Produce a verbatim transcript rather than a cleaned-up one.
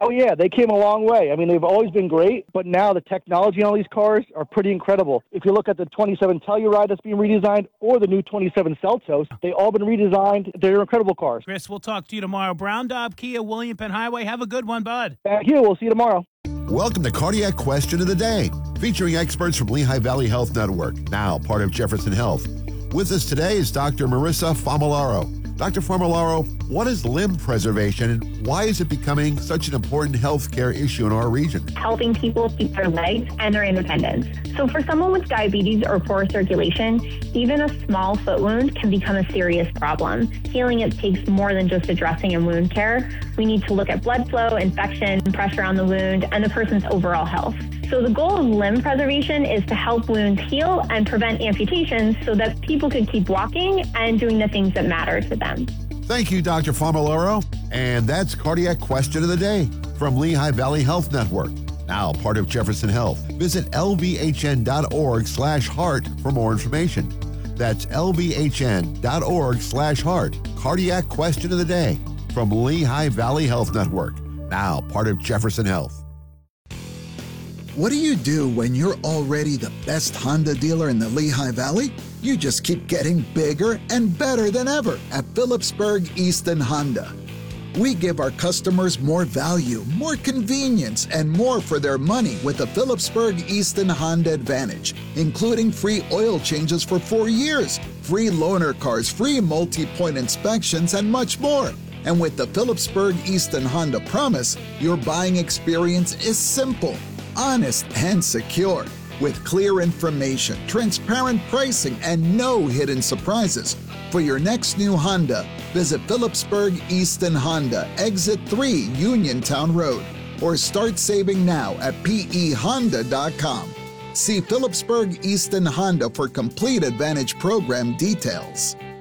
Oh, yeah, they came a long way. I mean, they've always been great, but now the technology on these cars are pretty incredible. If you look at the twenty-seven Telluride that's being redesigned or the new twenty-seven Seltos, they all been redesigned. They're incredible cars. Chris, we'll talk to you tomorrow. Brown Daub Kia, William Penn Highway. Have a good one, bud. Thank you. We'll see you tomorrow. Welcome to Cardiac Question of the Day, featuring experts from Lehigh Valley Health Network, now part of Jefferson Health. With us today is Doctor Marissa Famolaro. Doctor Famolaro, what is limb preservation and why is it becoming such an important healthcare issue in our region? Helping people keep their legs and their independence. So for someone with diabetes or poor circulation, even a small foot wound can become a serious problem. Healing it takes more than just addressing a wound care. We need to look at blood flow, infection, pressure on the wound, and the person's overall health. So the goal of limb preservation is to help wounds heal and prevent amputations so that people could keep walking and doing the things that matter to them. Thank you, Doctor Famolaro. And that's Cardiac Question of the Day from Lehigh Valley Health Network, now part of Jefferson Health. Visit lvhn.org slash heart for more information. That's lvhn.org slash heart. Cardiac Question of the Day from Lehigh Valley Health Network, now part of Jefferson Health. What do you do when you're already the best Honda dealer in the Lehigh Valley? You just keep getting bigger and better than ever at Phillipsburg Easton Honda. We give our customers more value, more convenience, and more for their money with the Phillipsburg Easton Honda Advantage, including free oil changes for four years, free loaner cars, free multi-point inspections, and much more. And with the Phillipsburg Easton Honda Promise, your buying experience is simple, honest, and secure. With clear information, transparent pricing, and no hidden surprises. For your next new Honda, visit Phillipsburg Easton Honda, Exit three, Uniontown Road, or start saving now at P E honda dot com. See Phillipsburg Easton Honda for complete Advantage program details.